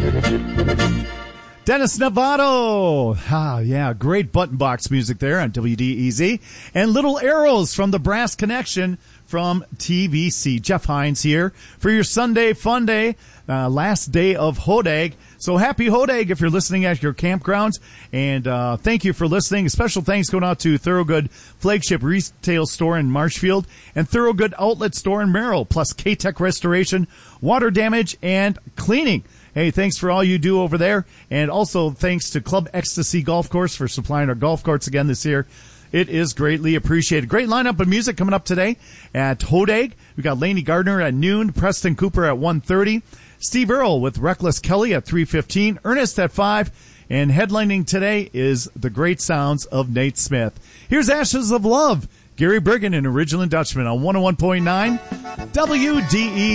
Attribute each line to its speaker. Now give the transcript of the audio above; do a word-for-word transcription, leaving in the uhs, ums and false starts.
Speaker 1: Dennis Novato. Ah, yeah, great button box music there on W D E Z. And Little Arrows from the Brass Connection from T V C. Jeff Hines here for your Sunday fun day, uh, last day of Hodag. So happy Hodag if you're listening at your campgrounds. And uh thank you for listening. A special thanks going out to Thorogood Flagship Retail Store in Marshfield and Thorogood Outlet Store in Merrill, plus K-Tech Restoration, Water Damage, and Cleaning. Hey, thanks for all you do over there. And also thanks to Club Ecstasy Golf Course for supplying our golf courts again this year. It is greatly appreciated. Great lineup of music coming up today at Hodag. We got Laney Gardner at noon, Preston Cooper at one thirty, Steve Earle with Reckless Kelly at three fifteen, Ernest at five, and headlining today is the great sounds of Nate Smith. Here's Ashes of Love, Gary Briggan and Original Dutchman on one oh one point nine W D E.